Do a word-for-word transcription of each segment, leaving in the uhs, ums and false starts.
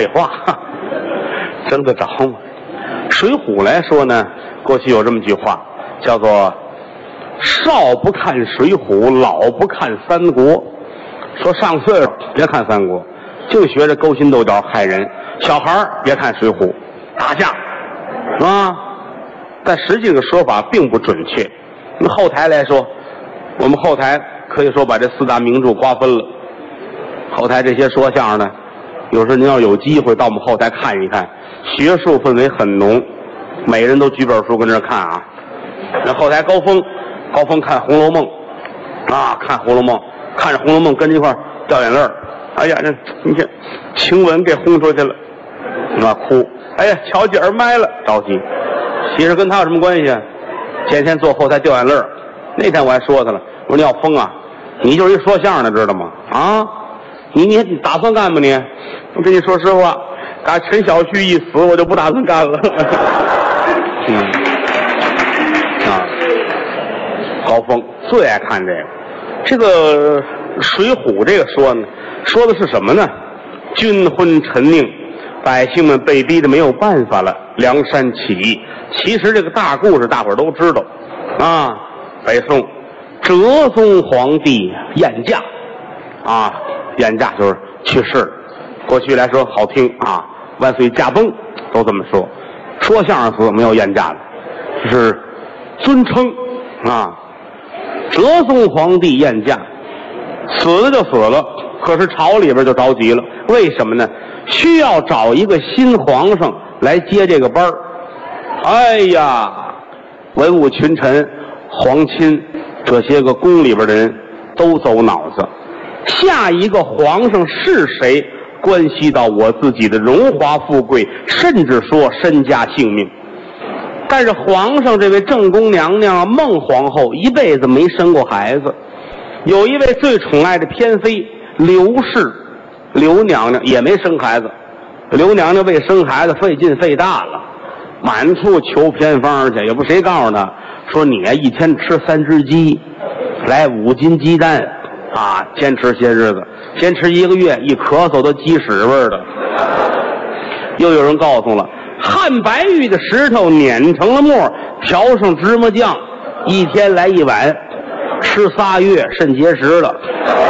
废话，争得着吗？水浒来说呢，过去有这么句话，叫做少不看水浒，老不看三国。说上岁数别看三国，就学着勾心斗角害人；小孩别看水浒，打架啊。但实际这个说法并不准确。那么后台来说，我们后台可以说把这四大名著瓜分了。后台这些说相声的，有时候您要有机会到我们后台看一看，学术氛围很浓，每人都举本书跟这看啊。那后台高峰，高峰看《红楼梦》啊，看《红楼梦》，看着《红楼梦》跟着一块掉眼泪儿。哎呀，这你看晴雯给轰出去了，啊哭。哎呀，乔姐儿埋了，着急。其实跟他有什么关系啊？前天坐后台掉眼泪儿，那天我还说他了，我说你要疯啊，你就是一说相声的，知道吗？啊，你你你打算干吗你？我跟你说实话，打陈小旭一死，我就不打算干了。嗯，啊，高峰最爱看这个。这个《水浒》这个说呢，说的是什么呢？军昏陈宁，百姓们被逼得没有办法了，梁山起义。其实这个大故事大伙儿都知道啊。北宋哲宗皇帝晏驾啊，晏驾就是去世了。过去来说好听啊，万岁驾崩都这么说。说相声死没有晏驾的，这是尊称啊。哲宗皇帝晏驾死了就死了，可是朝里边就着急了。为什么呢？需要找一个新皇上来接这个班儿。哎呀，文武群臣、皇亲这些个宫里边的人都走脑子，下一个皇上是谁，关系到我自己的荣华富贵，甚至说身家性命。但是皇上这位正宫娘娘孟皇后一辈子没生过孩子，有一位最宠爱的偏妃刘氏，刘娘娘也没生孩子。刘娘娘为生孩子费劲费大了，满处求偏方去，也不谁告诉他说你啊一天吃三只鸡，来五斤鸡蛋啊，坚持些日子，坚持一个月，一咳嗽都鸡屎味儿的。又有人告诉了，汉白玉的石头碾成了沫，调上芝麻酱，一天来一碗，吃仨月肾结石了，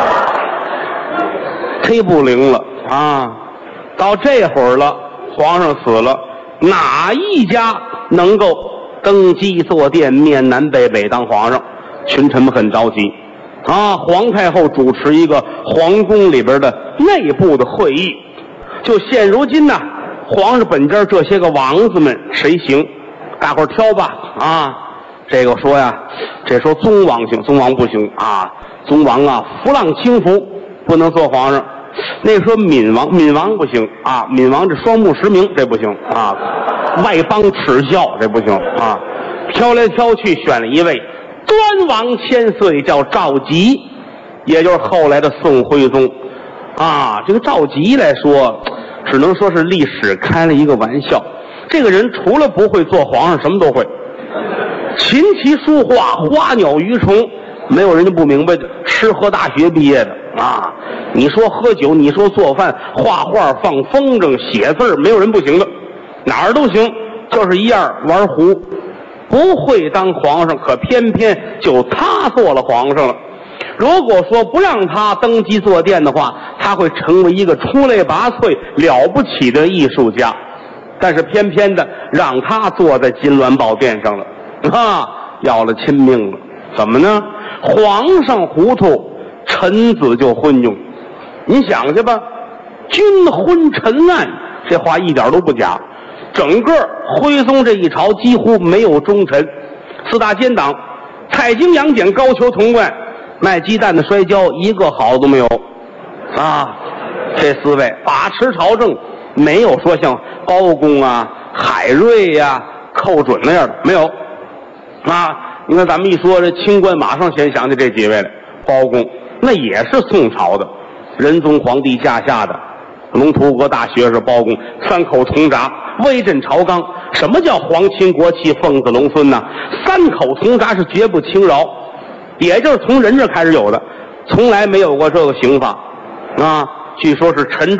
忒不灵了啊！到这会儿了，皇上死了，哪一家能够登基坐殿，面南北北当皇上？群臣们很着急啊！皇太后主持一个皇宫里边的内部的会议，就现如今呢，皇上本家这些个王子们谁行？大伙儿挑吧啊！这个说呀，这说宗王行，宗王不行啊！宗王啊，浮浪轻浮，不能做皇上。那说闵王，闵王不行啊！闵王这双目失明，这不行啊！外邦耻笑，这不行啊！挑来挑去，选了一位端王千岁，叫赵佶，也就是后来的宋徽宗啊。这个赵佶来说，只能说是历史开了一个玩笑。这个人除了不会做皇上，什么都会，琴棋书画、花鸟鱼虫，没有人家不明白的。吃喝大学毕业的啊，你说喝酒，你说做饭、画画、放风筝、写字，没有人不行的，哪儿都行，就是一样玩胡，不会当皇上，可偏偏就他做了皇上了。如果说不让他登基坐殿的话，他会成为一个出类拔萃、了不起的艺术家。但是偏偏的让他坐在金銮宝殿上了，啊，要了亲命了。怎么呢？皇上糊涂，臣子就昏庸。你想去吧，君昏臣暗，这话一点都不假。整个徽宗这一朝几乎没有忠臣，四大奸党，蔡京、杨戬、高俅、童贯，卖鸡蛋的、摔跤，一个好都没有啊！这四位把持朝政，没有说像包公啊、海瑞呀、啊、寇准那样的，没有啊。你看咱们一说这清官，马上先想起这几位来。包公那也是宋朝的，仁宗皇帝驾下的龙图阁大学士包公，三口重闸，威震朝纲。什么叫皇亲国戚、凤子龙孙呢？三口重闸是绝不轻饶，也就是从人这开始有的，从来没有过这个刑法啊。据说是陈